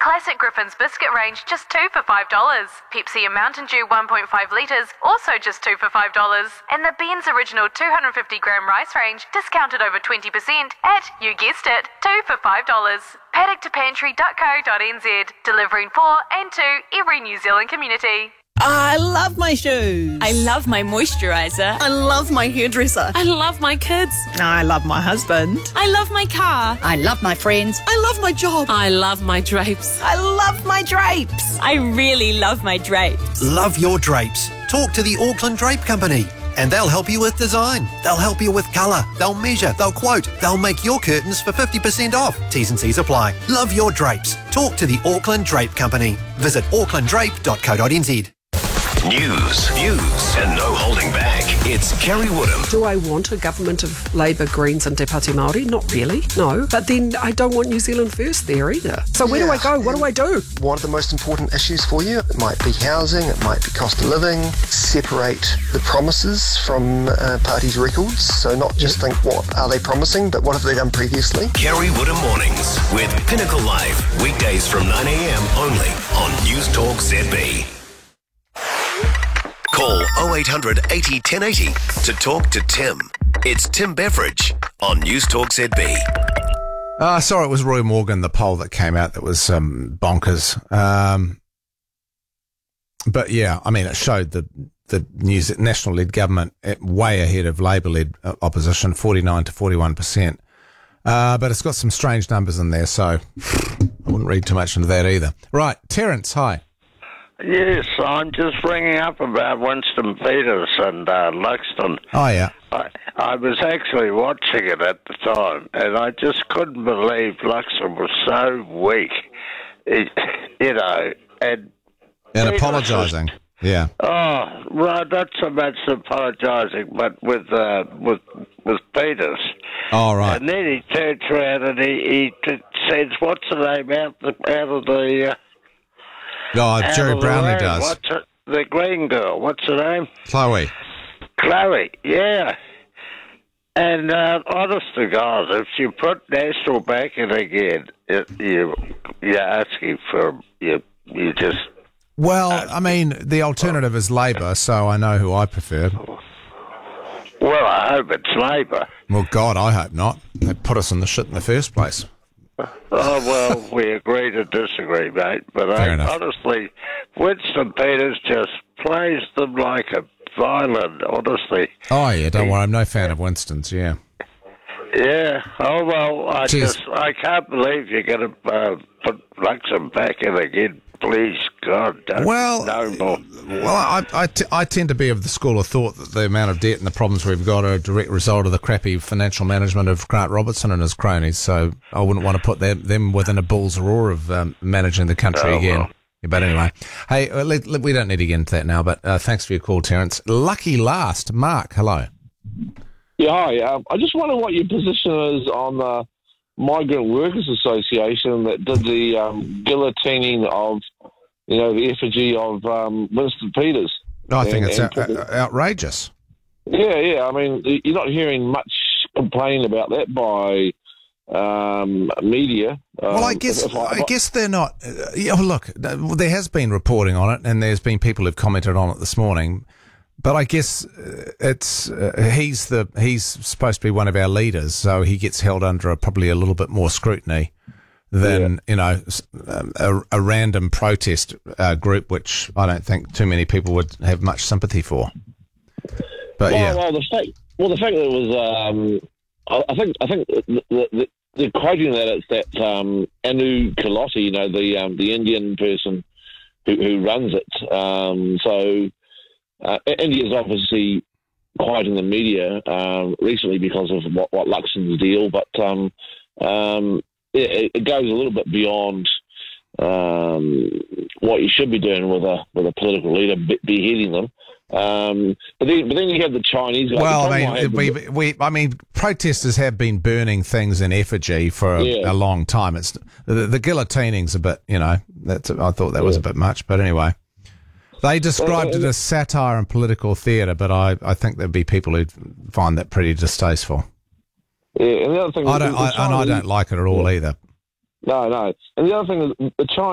Classic Griffin's biscuit range, just 2 for $5. Pepsi and Mountain Dew 1.5 litres, also just 2 for $5. And the Ben's Original 250-gram rice range, discounted over 20% at, you guessed it, 2 for $5. Paddock2pantry.co.nz, delivering for and to every New Zealand community. I love my shoes. I love my moisturiser. I love my hairdresser. I love my kids. I love my husband. I love my car. I love my friends. I love my job. I love my drapes. I love my drapes. I really love my drapes. Love your drapes. Talk to the Auckland Drape Company and they'll help you with design. They'll help you with colour. They'll measure. They'll quote. They'll make your curtains for 50% off. T's and C's apply. Love your drapes. Talk to the Auckland Drape Company. Visit aucklanddrape.co.nz. News, views, and no holding back. It's Kerry Woodham. Do I want a government of Labour, Greens and Te Pāti Māori? Not really, no. But then I don't want New Zealand First there either. So where do I go? What do I do? What are the most important issues for you? It might be housing, it might be cost of living. Separate the promises from parties' records. So not just think what are they promising, but what have they done previously? Kerry Woodham Mornings with Pinnacle Live. Weekdays from 9am only on News Talk ZB. Call 0800 80 1080 to talk to Tim. It's Tim Beveridge on News Talk ZB. I saw it was Roy Morgan, the poll that came out that was bonkers. But yeah, I mean, it showed the national-led government way ahead of Labour-led opposition, 49 to 41%. But it's got some strange numbers in there, so I wouldn't read too much into that either. Right, Terence, hi. Yes, I'm just ringing up about Winston Peters and Luxton. Oh, yeah. I was actually watching it at the time, and I just couldn't believe Luxton was so weak, and apologising. Yeah. Oh, well, not so much apologising, but with Peters. Oh, right. And then he turns around and he says, what's the name out of the... Jerry Brownlee does. The green girl, what's her name? Chloe, yeah. And honest to God, if you put National back in again, you're asking for, you just... Well, I mean, the alternative is Labour, so I know who I prefer. Well, I hope it's Labour. Well, God, I hope not. They put us in the shit in the first place. Oh, well, we agree to disagree, mate. But honestly, Winston Peters just plays them like a violin, honestly. Oh, yeah, don't worry. I'm no fan of Winston's, yeah. Yeah. Oh, well, I can't believe you're going to put Luxon back in again. Please, God, don't. No more. Well, I tend to be of the school of thought that the amount of debt and the problems we've got are a direct result of the crappy financial management of Grant Robertson and his cronies, so I wouldn't want to put them within a bull's roar of managing the country again. Well. But anyway, hey, we don't need to get into that now, but thanks for your call, Terence. Lucky last. Mark, hello. Yeah, hi. I just wonder what your position is on the Migrant Workers Association that did the guillotining of, the effigy of Winston Peters. I think it's outrageous. Yeah. I mean, you're not hearing much complaining about that by media. Well, I guess they're not. Look, there has been reporting on it, and there's been people who've commented on it this morning. But I guess it's he's supposed to be one of our leaders, so he gets held under probably a little bit more scrutiny than a random protest group, which I don't think too many people would have much sympathy for. But the fact that it was, I think they're quoting that it's that Anu Kaloti, the Indian person who runs it. So. India's obviously quiet in the media recently because of what Luxon's deal, but it goes a little bit beyond what you should be doing with a political leader, beheading them. But then you have the Chinese guys. Well, I mean, protesters have been burning things in effigy for a long time. It's the guillotining's a bit, I thought that was a bit much, but anyway. They described it as satire and political theatre, but I think there'd be people who'd find that pretty distasteful. Yeah, and the other thing I don't like it at all either. No. And the other thing is the Chinese